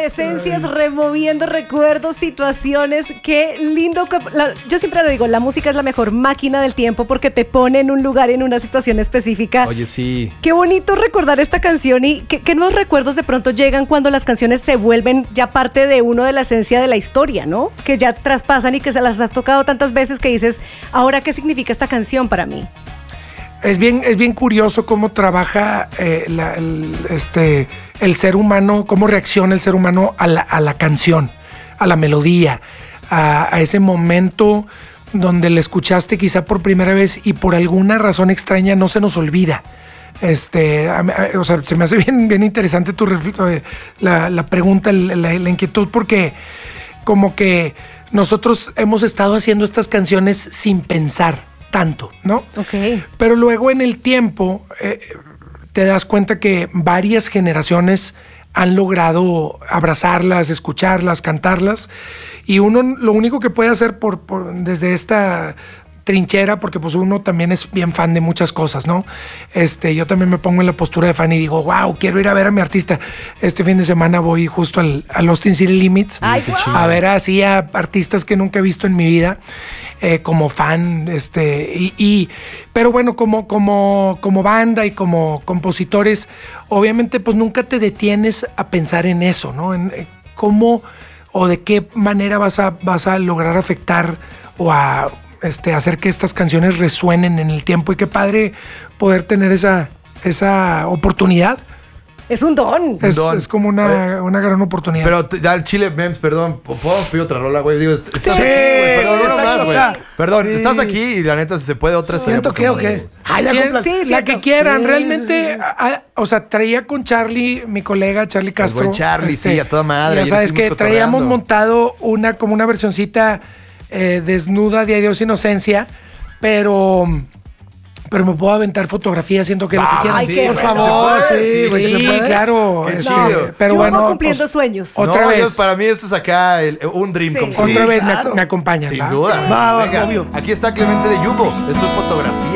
adolescencias, removiendo recuerdos, situaciones. Qué lindo. Yo siempre lo digo, la música es la mejor máquina del tiempo porque te pone en un lugar, en una situación específica. Oye, sí. Qué bonito recordar esta canción y qué nuevos recuerdos de pronto llegan cuando las canciones se vuelven ya parte de uno de la esencia de la historia, ¿no? Que ya traspasan y que se las has tocado tantas veces que dices, ahora, ¿qué significa esta canción para mí? Es bien curioso cómo trabaja el ser humano, cómo reacciona el ser humano a la canción, a la melodía, a ese momento donde la escuchaste quizá por primera vez y por alguna razón extraña no se nos olvida. O sea, se me hace bien interesante la pregunta, la inquietud, porque como que nosotros hemos estado haciendo estas canciones sin pensar tanto, ¿no? Ok. Pero luego en el tiempo te das cuenta que varias generaciones han logrado abrazarlas, escucharlas, cantarlas, y uno lo único que puede hacer desde esta trinchera, porque pues uno también es bien fan de muchas cosas, ¿no? Yo también me pongo en la postura de fan y digo, wow, quiero ir a ver a mi artista. Este fin de semana voy justo al Austin City Limits. Ay, wow. A ver así a artistas que nunca he visto en mi vida, como fan, pero bueno, como banda y como compositores, obviamente pues nunca te detienes a pensar en eso, ¿no? En cómo o de qué manera vas a lograr afectar o a hacer que estas canciones resuenen en el tiempo, y qué padre poder tener esa oportunidad. Es un don. Es como una gran oportunidad. Pero ya el Chile Mems, perdón, ¿puedo pedir otra rola, güey? Digo, estás Sí, aquí, güey, perdón, uno más, güey. Perdón, sí. estás aquí y la neta, si se puede otra. ¿Siento qué o qué? La que quieran. Realmente, o sea, traía con Charlie, mi colega Charlie Castro. El buen Charlie, sí, a toda madre. Ya sabes que traíamos montado como una versioncita desnuda de Adiós Inocencia, pero me puedo aventar fotografías, siento que lo que quieran. Ay, Por favor, sí, claro. Pero yo bueno, cumpliendo sueños. Otra vez. Para mí esto es acá un dream come true. Otra vez me acompañan. Sin duda. Va, venga, obvio. aquí está Clemente de Yugo. Esto es fotografía.